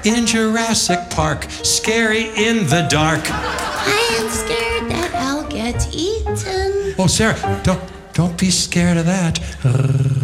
in Jurassic Park. Scary in the dark. I am scared that I'll get eaten. Oh, Sarah, don't be scared of that.